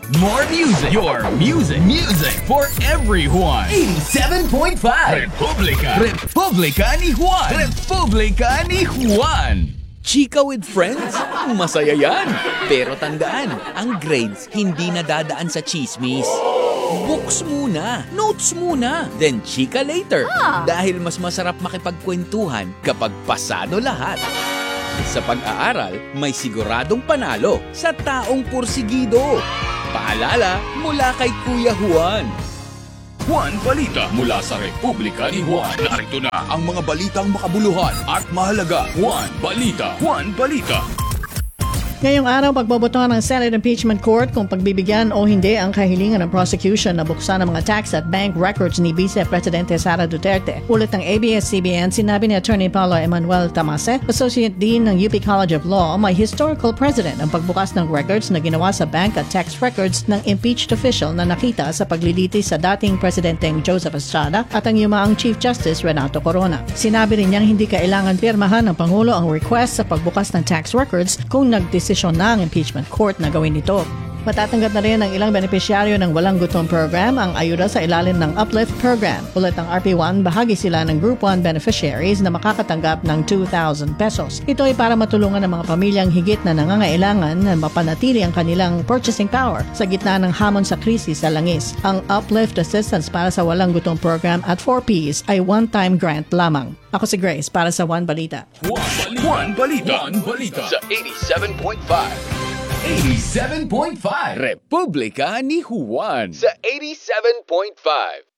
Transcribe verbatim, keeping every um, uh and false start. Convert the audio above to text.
More music. Your music. Music for everyone. eighty-seven point five. Republika. Republika ni Juan. Republika ni Juan. Chika with friends? Masaya yan. Pero tandaan, ang grades hindi nadadaan sa chismis. Books muna, notes muna, then chika later. Ah. Dahil mas masarap makipagkwentuhan kapag pasado lahat. Sa pag-aaral, may siguradong panalo sa taong pursigido. Paalala mula kay Kuya Juan. Juan Balita mula sa Republika ni Juan. Narito na ang mga balitang makabuluhan at mahalaga. Juan Balita. Juan Balita. Ngayong araw, pagbobotohan ng Senate Impeachment Court kung pagbibigyan o hindi ang kahilingan ng prosecution na buksan ang mga tax at bank records ni Vice Presidente Sara Duterte. Ulit ng A B S C B N, sinabi ni Attorney Paulo Emanuel Tamase, Associate Dean ng U P College of Law, may historical precedent ang pagbukas ng records na ginawa sa bank at tax records ng impeached official na nakita sa paglilitis sa dating Presidenteng Joseph Estrada at ang yumaang Chief Justice Renato Corona. Sinabi rin niyang hindi kailangan pirmahan ng Pangulo ang request sa pagbukas ng tax records kung nagdesisyon na ang impeachment court na gawin ito. Matatanggap na rin ng ilang benepisyaryo ng Walang Gutom Program ang ayuda sa ilalim ng Uplift Program. Ulit ng R P one, bahagi sila ng Group one beneficiaries na makakatanggap ng two thousand pesos. Ito ay para matulungan ng mga pamilyang higit na nangangailangan na mapanatili ang kanilang purchasing power sa gitna ng hamon sa krisis sa langis. Ang Uplift Assistance para sa Walang Gutom Program at four Ps ay one-time grant lamang. Ako si Grace para sa One Balita. Juan Balita. Juan Balita. Sa eighty-seven point five. eighty-seven point five. Republika ni Juan Sa eighty-seven point five.